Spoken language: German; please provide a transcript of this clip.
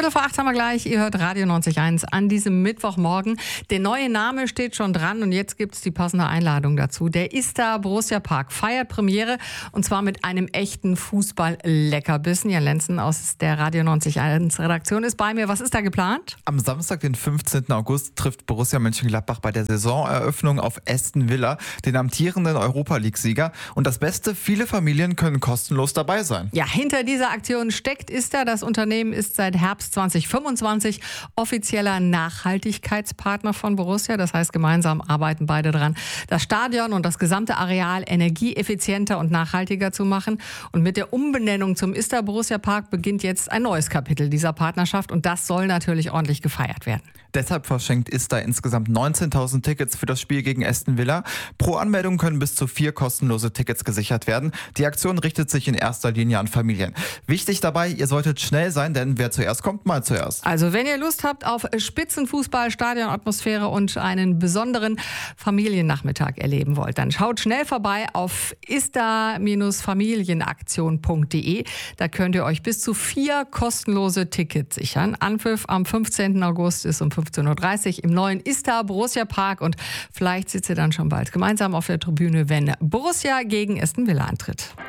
8 haben wir gleich. Ihr hört Radio 90.1 an diesem Mittwochmorgen. Der neue Name steht schon dran und jetzt gibt es die passende Einladung dazu. Der ISTA Borussia Park feiert Premiere und zwar mit einem echten Fußball-Leckerbissen. Jan Lenzen aus der Radio 90.1 Redaktion ist bei mir. Was ist da geplant? Am Samstag, den 15. August, trifft Borussia Mönchengladbach bei der Saisoneröffnung auf Aston Villa, den amtierenden Europa-League-Sieger. Und das Beste, viele Familien können kostenlos dabei sein. Ja, hinter dieser Aktion steckt ISTA. Das Unternehmen ist seit Herbst 2025 offizieller Nachhaltigkeitspartner von Borussia. Das heißt, gemeinsam arbeiten beide dran, das Stadion und das gesamte Areal energieeffizienter und nachhaltiger zu machen. Und mit der Umbenennung zum ISTA Borussia Park beginnt jetzt ein neues Kapitel dieser Partnerschaft und das soll natürlich ordentlich gefeiert werden. Deshalb verschenkt ISTA insgesamt 19.000 Tickets für das Spiel gegen Aston Villa. Pro Anmeldung können bis zu 4 kostenlose Tickets gesichert werden. Die Aktion richtet sich in erster Linie an Familien. Wichtig dabei, ihr solltet schnell sein, denn wer zuerst kommt, mal zuerst. Also wenn ihr Lust habt auf Spitzenfußball, Stadionatmosphäre und einen besonderen Familiennachmittag erleben wollt, dann schaut schnell vorbei auf ista-familienaktion.de. Da könnt ihr euch bis zu 4 kostenlose Tickets sichern. Anpfiff am 15. August ist um 15.30 Uhr im neuen ISTA Borussia Park und vielleicht sitzt ihr dann schon bald gemeinsam auf der Tribüne, wenn Borussia gegen Aston Villa antritt.